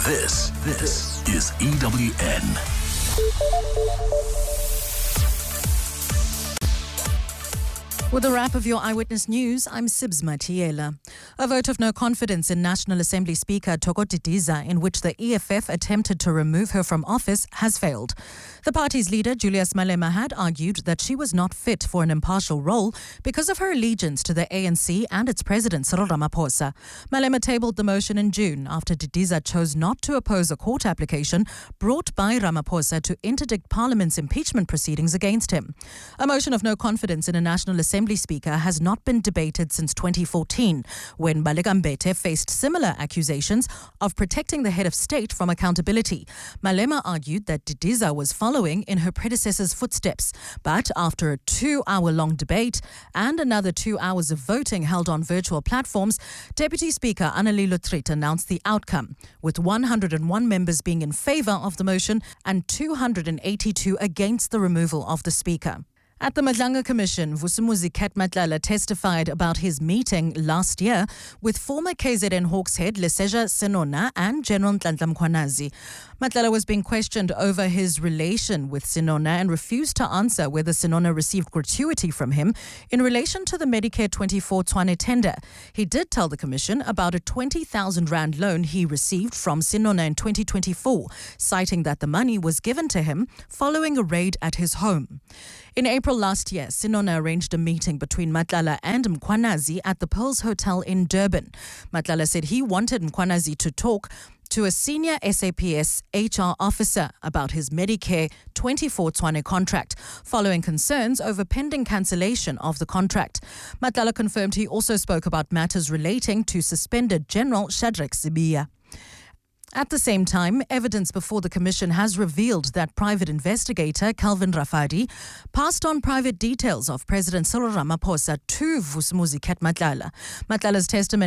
This is EWN. With a wrap of your Eyewitness News, I'm Sibs Matiela. A vote of no confidence in National Assembly Speaker Thoko Didiza, in which the EFF attempted to remove her from office, has failed. The party's leader, Julius Malema, had argued that she was not fit for an impartial role because of her allegiance to the ANC and its president, Cyril Ramaphosa. Malema tabled the motion in June after Didiza chose not to oppose a court application brought by Ramaphosa to interdict Parliament's impeachment proceedings against him. A motion of no confidence in a National Assembly Speaker has not been debated since 2014, when Baleka Mbete faced similar accusations of protecting the head of state from accountability. Malema argued that Didiza was following in her predecessor's footsteps, but after a 2-hour-long debate and another 2 hours of voting held on virtual platforms, Deputy Speaker Annelie Lotriet announced the outcome, with 101 members being in favour of the motion and 282 against the removal of the Speaker. At the Madlanga Commission, Vusumuzi Kat Matlala testified about his meeting last year with former KZN Hawks head Leseja Senona and General Nhlanhla Mkhwanazi. Matlala was being questioned over his relation with Senona and refused to answer whether Senona received gratuity from him in relation to the Medicare 24 Tshwane tender. He did tell the Commission about a 20,000 Rand loan he received from Senona in 2024, citing that the money was given to him following a raid at his home. In April last year, Senona arranged a meeting between Matlala and Mkhwanazi at the Pearls Hotel in Durban. Matlala said he wanted Mkhwanazi to talk to a senior SAPS HR officer about his Medicare 24 Tshwane contract, following concerns over pending cancellation of the contract. Matlala confirmed he also spoke about matters relating to suspended General Shadrack Sibiya. At the same time, evidence before the Commission has revealed that private investigator Calvin Rafadi passed on private details of President Cyril Ramaphosa to Vusumuzi Kat Matlala. Matlala's testimony